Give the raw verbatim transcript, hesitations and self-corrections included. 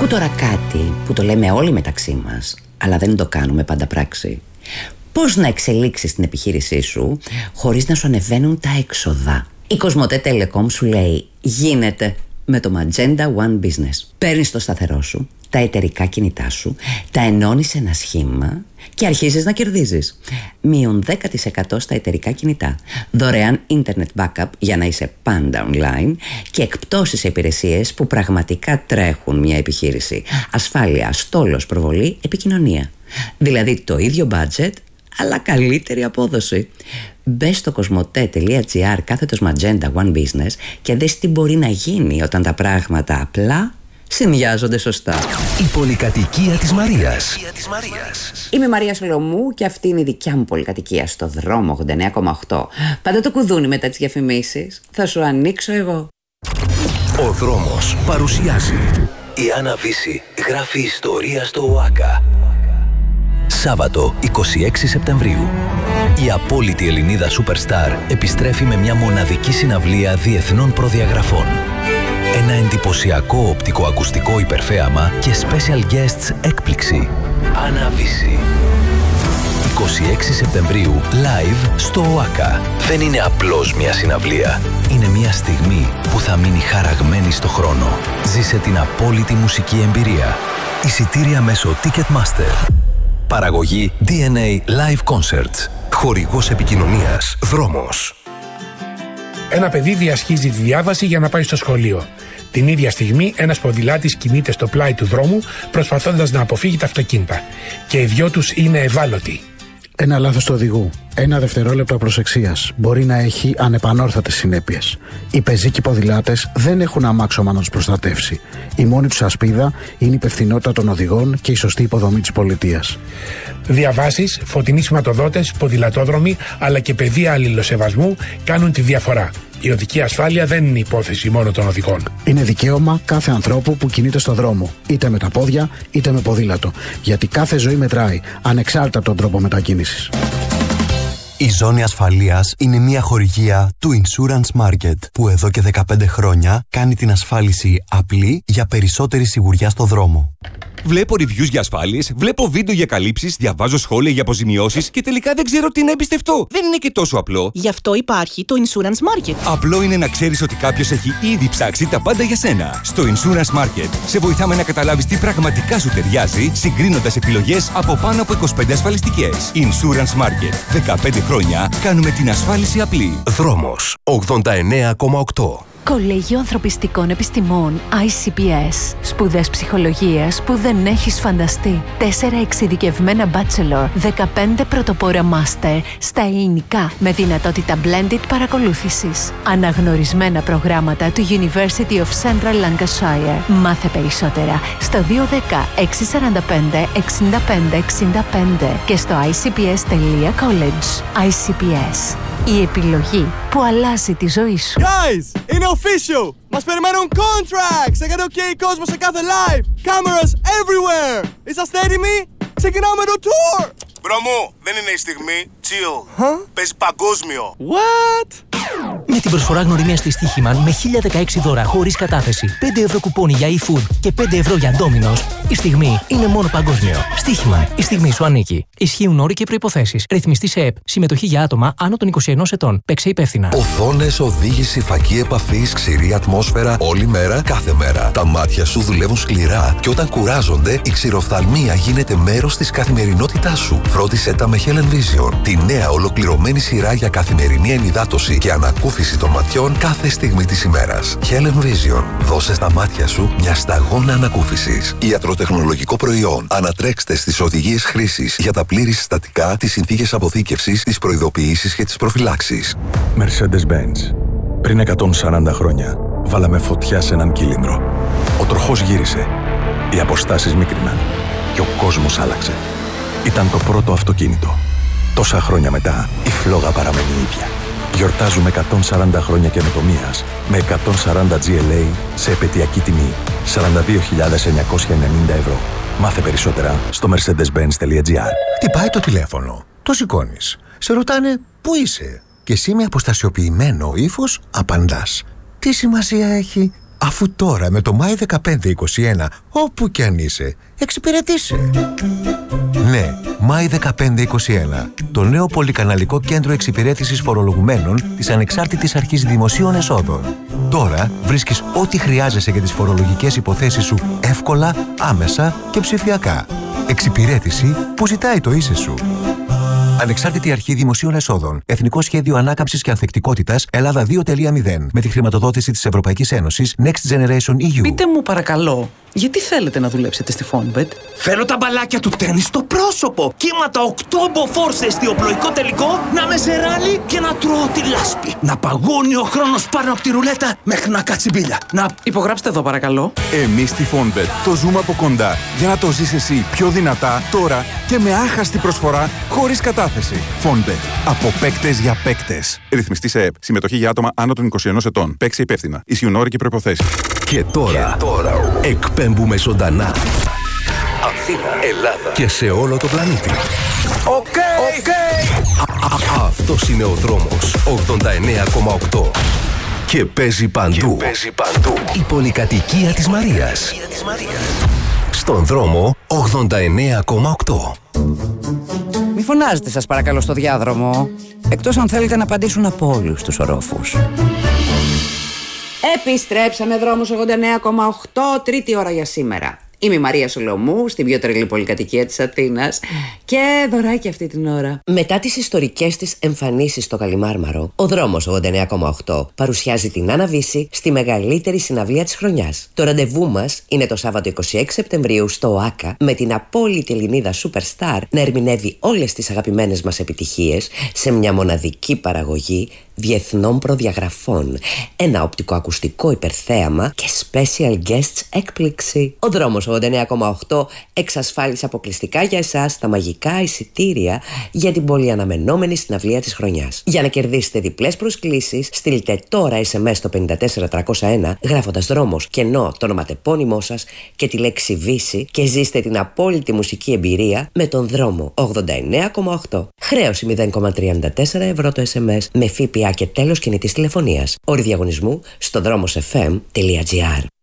Άκου τώρα κάτι που το λέμε όλοι μεταξύ μας, αλλά δεν το κάνουμε πάντα πράξη. Πώς να εξελίξεις την επιχείρησή σου χωρίς να σου ανεβαίνουν τα έξοδα. Η Κοσμοτέ Telecom σου λέει γίνεται με το Magenta One Business. Παίρνεις το σταθερό σου, τα εταιρικά κινητά σου, τα ενώνεις σε ένα σχήμα και αρχίζεις να κερδίζεις. Μείον δέκα τοις εκατό στα εταιρικά κινητά, δωρεάν internet backup για να είσαι πάντα online και εκπτώσεις σε υπηρεσίες που πραγματικά τρέχουν μια επιχείρηση. Ασφάλεια, στόλος, προβολή, επικοινωνία. Δηλαδή το ίδιο budget αλλά καλύτερη απόδοση. Μπες στο κοσμοτέ.gr κάθετος Magenta One Business και δες τι μπορεί να γίνει όταν τα πράγματα απλά συνδυάζονται σωστά. Η πολυκατοικία της Μαρίας. Είμαι η Μαρία Σολομού και αυτή είναι η δικιά μου πολυκατοικία στο δρόμο ογδόντα εννέα κόμμα οκτώ. Πάντα το κουδούνι μετά τις διαφημίσεις. Θα σου ανοίξω εγώ. Ο δρόμος παρουσιάζει. Η Άννα Βύση γράφει ιστορία στο ΟΑΚΑ. Σάββατο εικοστή έκτη Σεπτεμβρίου. Η απόλυτη Ελληνίδα Superstar επιστρέφει με μια μοναδική συναυλία διεθνών προδιαγραφών. Ένα εντυπωσιακό οπτικοακουστικό υπερθέαμα και special guests έκπληξη. Άννα Βύση. εικοστή έκτη Σεπτεμβρίου, live στο ΟΑΚΑ. Δεν είναι απλώς μια συναυλία. Είναι μια στιγμή που θα μείνει χαραγμένη στο χρόνο. Ζήσε την απόλυτη μουσική εμπειρία. Εισιτήρια μέσω Ticketmaster. Παραγωγή ντι εν έι Live Concerts. Χορηγός επικοινωνίας Δρόμος. Ένα παιδί διασχίζει τη διάβαση για να πάει στο σχολείο. Την ίδια στιγμή ένας ποδηλάτης κινείται στο πλάι του δρόμου προσπαθώντας να αποφύγει τα αυτοκίνητα. Και οι δυο τους είναι ευάλωτοι. Ένα λάθος του οδηγού, ένα δευτερόλεπτο απροσεξίας μπορεί να έχει ανεπανόρθωτες συνέπειες. Οι πεζοί και οι ποδηλάτες δεν έχουν αμάξωμα να τους προστατεύσει. Η μόνη τους ασπίδα είναι η υπευθυνότητα των οδηγών και η σωστή υποδομή της πολιτείας. Διαβάσεις, φωτεινοί σηματοδότες, ποδηλατόδρομοι αλλά και παιδεία αλληλοσεβασμού κάνουν τη διαφορά. Η οδική ασφάλεια δεν είναι υπόθεση μόνο των οδηγών. Είναι δικαίωμα κάθε ανθρώπου που κινείται στο δρόμο, είτε με τα πόδια είτε με ποδήλατο. Γιατί κάθε ζωή μετράει, ανεξάρτητα από τον τρόπο μετακίνησης. Η ζώνη ασφαλείας είναι μια χορηγία του Insurance Market που εδώ και δεκαπέντε χρόνια κάνει την ασφάλιση απλή για περισσότερη σιγουριά στο δρόμο. Βλέπω reviews για ασφάλειες, βλέπω βίντεο για καλύψεις, διαβάζω σχόλια για αποζημιώσεις και τελικά δεν ξέρω τι να εμπιστευτώ. Δεν είναι και τόσο απλό. Γι' αυτό υπάρχει το Insurance Market. Απλό είναι να ξέρεις ότι κάποιος έχει ήδη ψάξει τα πάντα για σένα. Στο Insurance Market σε βοηθάμε να καταλάβεις τι πραγματικά σου ταιριάζει, συγκρίνοντας επιλογές από πάνω από είκοσι πέντε ασφαλιστικές. Insurance Market. δεκαπέντε χρόνια κάνουμε την ασφάλιση απλή. Δρόμος ογδόντα εννέα κόμμα οκτώ. Κολέγιο Ανθρωπιστικών Επιστημών άι σι πι ες. Σπουδές ψυχολογίας που δεν έχεις φανταστεί. Τέσσερα εξειδικευμένα bachelor, δεκαπέντε πρωτοπόρα master στα ελληνικά με δυνατότητα blended παρακολούθησης. Αναγνωρισμένα προγράμματα του University of Central Lancashire. Μάθε περισσότερα στο δύο ένα μηδέν έξι τέσσερα πέντε εξήντα πέντε εξήντα πέντε και στο άι σι πι ες τελεία college. άι σι πι ες. Η επιλογή που αλλάζει τη ζωή σου. Guys, είναι official! Μας περιμένουν contracts! Έκανε ok κόσμο σε κάθε live! Cameras everywhere! Είσαστε έτοιμοι? Ξεκινάμε το tour! Μπρο μου, δεν είναι η στιγμή. Chill. Huh? Παίζει παγκόσμιο. What? Με την προσφορά γνωριμίας της Στοίχημαν με χίλια δεκαέξι δώρα χωρίς κατάθεση, πέντε ευρώ κουπόνι για e-food και πέντε ευρώ για Domino's, η στιγμή είναι μόνο παγκόσμιο. Στοίχημαν, η στιγμή σου ανήκει. Ισχύουν όροι και προϋποθέσεις. Ρυθμιστή σε ΕΠ. Συμμετοχή για άτομα άνω των είκοσι ενός ετών. Παίξε υπεύθυνα. Οθόνες, οδήγηση, φακή επαφής, ξηρή ατμόσφαιρα, όλη μέρα, κάθε μέρα. Τα μάτια σου δουλεύουν σκληρά και όταν κουράζονται, η ξηροφθαλμία γίνεται μέρος της καθημερινότητάς σου. Φρόντισε τα με Helen Vision, τη νέα ολοκληρωμένη σειρά για καθημερινή ενυδάτωση και ανακούφιση των ματιών κάθε στιγμή της ημέρας. Helen Vision. Δώσε στα μάτια σου μια σταγόνα ανακούφισης. Ιατροτεχνολογικό προϊόν. Ανατρέξτε στις οδηγίες χρήσης για τα πλήρη συστατικά, τις συνθήκες αποθήκευσης, τις προειδοποιήσεις και τις προφυλάξεις. Mercedes-Benz. Πριν εκατόν σαράντα χρόνια, βάλαμε φωτιά σε έναν κύλινδρο. Ο τροχός γύρισε. Οι αποστάσεις μίκριναν. Και ο κόσμος άλλαξε. Ήταν το πρώτο αυτοκίνητο. Τόσα χρόνια μετά, η φλόγα παραμένει ίδια. Γιορτάζουμε εκατόν σαράντα χρόνια καινοτομίας με εκατόν σαράντα τζι ελ έι σε επαιτειακή τιμή σαράντα δύο χιλιάδες εννιακόσια ενενήντα ευρώ. Μάθε περισσότερα στο mercedes benz τελεία gr. Χτυπάει το τηλέφωνο. Το σηκώνεις. Σε ρωτάνε πού είσαι. Και εσύ με αποστασιοποιημένο ύφος απαντάς. Τι σημασία έχει? Αφού τώρα με το Μάη δεκαπέντε είκοσι ένα, όπου κι αν είσαι, εξυπηρετήσε. Ναι, Μάη δεκαπέντε είκοσι ένα. Το νέο πολυκαναλικό κέντρο εξυπηρέτησης φορολογουμένων της Ανεξάρτητης Αρχής Δημοσίων Εσόδων. Τώρα βρίσκεις ό,τι χρειάζεσαι για τις φορολογικές υποθέσεις σου εύκολα, άμεσα και ψηφιακά. Εξυπηρέτηση που ζητάει το ίσε σου. Ανεξάρτητη Αρχή Δημοσίων Εσόδων. Εθνικό Σχέδιο Ανάκαμψης και Ανθεκτικότητας Ελλάδα δύο τελεία μηδέν. Με τη χρηματοδότηση της Ευρωπαϊκής Ένωσης Next Generation ι γιου. Πείτε μου παρακαλώ, γιατί θέλετε να δουλέψετε στη Fonbet? Θέλω τα μπαλάκια του τέννις στο πρόσωπο. Κύματα οκτώ μποφόρ σε εστιοπλοϊκό τελικό, να με σε ράλι και να τρώω τη λάσπη. Να παγώνει ο χρόνος πάνω από τη ρουλέτα μέχρι να κάτσει μπίλια. Να υπογράψτε εδώ παρακαλώ. Εμείς στη Fonbet το ζούμε από κοντά για να το ζεις εσύ πιο δυνατά τώρα και με άχαστη προσφορά χωρίς κατάθεση. Fonbet. Από παίκτες για παίκτες. Ρυθμιστή σε ΕΕΠ. Συμμετοχή για άτομα άνω των είκοσι ενός ετών. Παίξει υπεύθυνα. Ισχύουν όροι και προϋποθέσεις. Και τώρα, και τώρα εκπέμπουμε ζωντανά Αθήνα, Ελλάδα και σε όλο το πλανήτη. Οκ, okay, οκ. Okay. Αυτός είναι ο δρόμος ογδόντα εννέα κόμμα οκτώ. Και παίζει παντού. Και παίζει παντού. Η πολυκατοικία της Μαρίας. Στον δρόμο ογδόντα εννέα κόμμα οκτώ. Μη φωνάζετε σας παρακαλώ στο διάδρομο. Εκτός αν θέλετε να απαντήσουν από όλους τους ορόφους. Επιστρέψαμε, δρόμος ογδόντα εννέα κόμμα οκτώ, τρίτη ώρα για σήμερα. Είμαι η Μαρία Σολομού, στην πιο τρελή πολυκατοικία της Αθήνας και δωράκι αυτή την ώρα. Μετά τις ιστορικές της εμφανίσεις στο Καλιμάρμαρο, ο δρόμος ογδόντα εννέα κόμμα οκτώ παρουσιάζει την Άννα Βύση στη μεγαλύτερη συναυλία της χρονιάς. Το ραντεβού μας είναι το Σάββατο είκοσι έξι Σεπτεμβρίου στο ΟΑΚΑ, με την απόλυτη Ελληνίδα Superstar να ερμηνεύει όλες τις αγαπημένες μας επιτυχίες σε μια μοναδική παραγωγή διεθνών προδιαγραφών, ένα οπτικοακουστικό υπερθέαμα και special guests έκπληξη. Ο δρόμος ογδόντα εννέα κόμμα οκτώ εξασφάλισε αποκλειστικά για εσάς τα μαγικά εισιτήρια για την πολυαναμενόμενη συναυλία της χρονιάς. Για να κερδίσετε διπλές προσκλήσεις, στείλτε τώρα ες εμ ες στο πέντε τέσσερα τριακόσια ένα γράφοντας δρόμος κενό το ονοματεπώνυμό σας και τη λέξη Βύση και ζήστε την απόλυτη μουσική εμπειρία με τον δρόμο ογδόντα εννέα κόμμα οκτώ. Χρέωση μηδέν κόμμα τριάντα τέσσερα ευρώ το ες εμ ες με ΦΠΑ και τέλος κινητής τηλεφωνίας. Όροι διαγωνισμού στο δρόμος εφ εμ τελεία τζι άρ.